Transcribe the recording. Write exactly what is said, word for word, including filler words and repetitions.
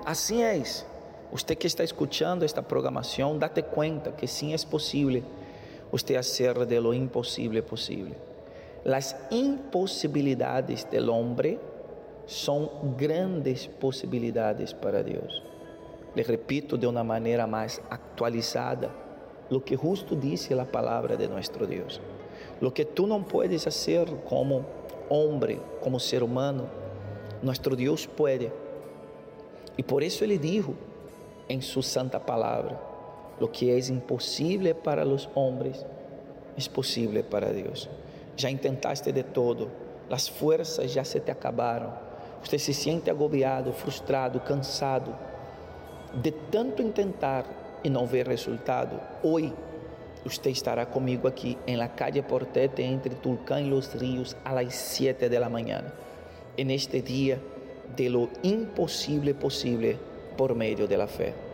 Assim é. Usted que está escuchando esta programación, date cuenta que sí es posible usted hacer de lo imposible posible. Las imposibilidades del hombre son grandes posibilidades para Dios. Le repito de una manera más actualizada lo que justo dice la palabra de nuestro Dios. Lo que tú no puedes hacer como hombre, como ser humano, nuestro Dios puede. Y por eso Él dijo en su santa palabra, lo que es imposible para los hombres, es posible para Dios. Ya intentaste de todo, las fuerzas ya se te acabaron, usted se siente agobiado, frustrado, cansado de tanto intentar y no ver resultado. Hoy usted estará conmigo aquí en la calle Portete entre Tulcán y Los Ríos a las siete de la mañana, en este día de lo imposible posible por medio de la fe.